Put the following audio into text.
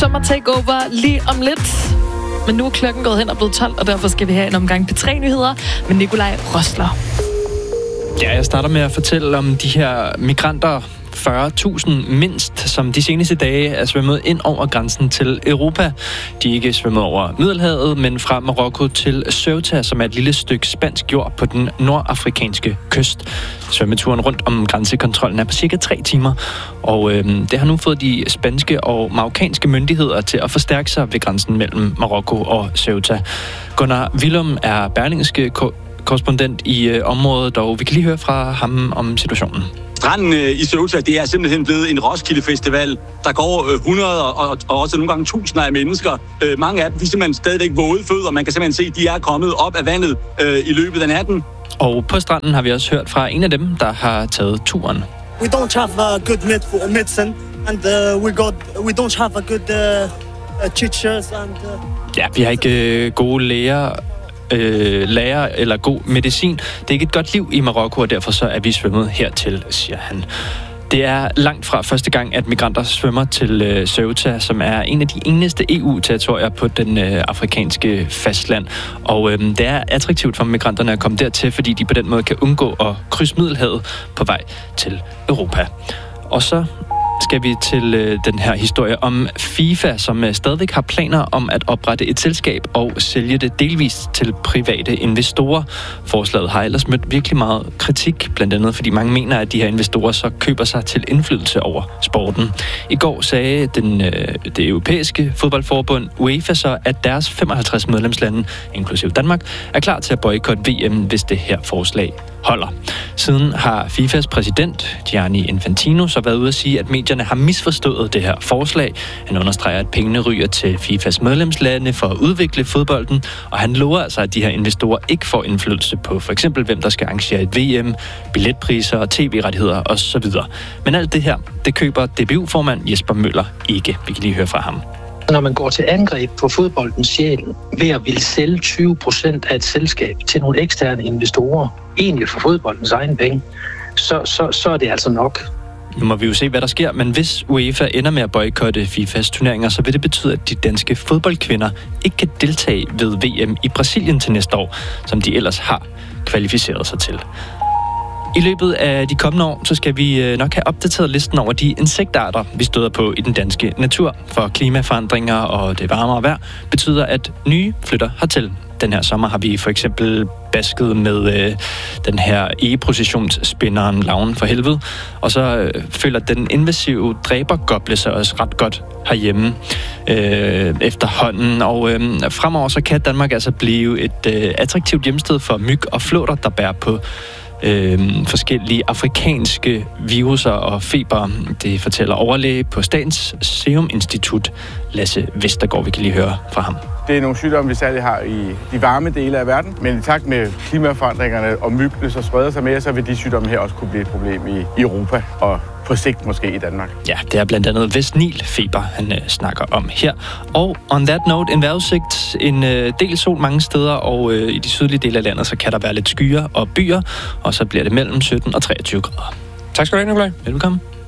Sommer Takeover lige om lidt. Men nu er klokken gået hen og blevet 12, og derfor skal vi have en omgang P3-nyheder med Nikolaj Rosler. Ja, jeg starter med at fortælle om de her migranter, 40.000 mindst, som de seneste dage er svømmet ind over grænsen til Europa. De er ikke svømmet over Middelhavet, men fra Marokko til Ceuta, som er et lille stykke spansk jord på den nordafrikanske kyst. Svømmeturen rundt om grænsekontrollen er på cirka 3 timer, og det har nu fået de spanske og marokkanske myndigheder til at forstærke sig ved grænsen mellem Marokko og Ceuta. Gunnar Willum er berlingske korrespondent i området, og vi kan lige høre fra ham om situationen. Stranden i Ceuta, det er simpelthen blevet en Roskilde Festival. Der går hundreder og også nogle gange tusinder af mennesker. Mange af dem, de er simpelthen stadigvæk våde fødder. Man kan simpelthen se, at de er kommet op af vandet i løbet af natten. Og på stranden har vi også hørt fra en af dem, der har taget turen. We don't have a good medicine, and we don't have a good teachers. Ja, vi har ikke gode læger eller god medicin. Det er ikke et godt liv i Marokko, og derfor så er vi svømmet hertil, siger han. Det er langt fra første gang, at migranter svømmer til Ceuta, som er en af de eneste EU-territorier på den afrikanske fastland. Og det er attraktivt for migranterne at komme dertil, fordi de på den måde kan undgå at krydse Middelhavet på vej til Europa. Og så skal vi til den her historie om FIFA, som stadigvæk har planer om at oprette et selskab og sælge det delvist til private investorer. Forslaget har ellers mødt virkelig meget kritik, blandt andet fordi mange mener, at de her investorer så køber sig til indflydelse over sporten. I går sagde det europæiske fodboldforbund UEFA så, at deres 55 medlemslande, inklusive Danmark, er klar til at boykotte VM, hvis det her forslag holder. Siden har FIFAs præsident, Gianni Infantino, så været ude at sige, at medierne har misforstået det her forslag. Han understreger, at pengene ryger til FIFAs medlemslande for at udvikle fodbolden, og han lover altså, at de her investorer ikke får indflydelse på for eksempel, hvem der skal arrangere et VM, billetpriser og tv-rettigheder osv. Men alt det her, det køber DBU-formand Jesper Møller ikke. Vi kan lige høre fra ham. Når man går til angreb på fodboldens sjæl ved at ville sælge 20% af et selskab til nogle eksterne investorer, egentlig for fodboldens egen penge, så er det altså nok. Nu må vi jo se, hvad der sker, men hvis UEFA ender med at boykotte FIFAs turneringer, så vil det betyde, at de danske fodboldkvinder ikke kan deltage ved VM i Brasilien til næste år, som de ellers har kvalificeret sig til. I løbet af de kommende år, så skal vi nok have opdateret listen over de insektarter, vi støder på i den danske natur. For klimaforandringer og det varmere vejr betyder, at nye flytter hertil. Den her sommer har vi for eksempel basket med den her egeprocessionsspinderen Laven for helvede. Og så føler den invasive dræbergoble sig også ret godt herhjemme efterhånden. Og fremover så kan Danmark altså blive et attraktivt hjemsted for myg og flåter, der bærer på forskellige afrikanske viruser og feber. Det fortæller overlæge på Statens Serum Institut, Lasse Vestergaard. Vi kan lige høre fra ham. Det er nogle sygdomme, vi særligt har i de varme dele af verden, men i takt med klimaforandringerne og myggene så spreder sig mere, så vil de sygdomme her også kunne blive et problem i Europa og på sigt måske i Danmark. Ja, det er blandt andet Vestnil-feber, han snakker om her. Og on that note, en vejrudsigt, en del sol mange steder, og i de sydlige dele af landet, så kan der være lidt skyer og byer, og så bliver det mellem 17 og 23 grader. Tak skal du have, Nikolaj. Velkommen.